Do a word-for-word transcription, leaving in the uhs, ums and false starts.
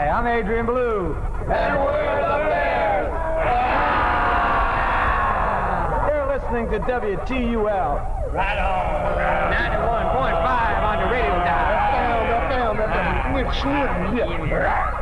Hi, I'm Adrian Belew. And we're the Bears. Ah! You're listening to W T U L. Right on. ninety-one point five on your radio dial. Down, down, down, down.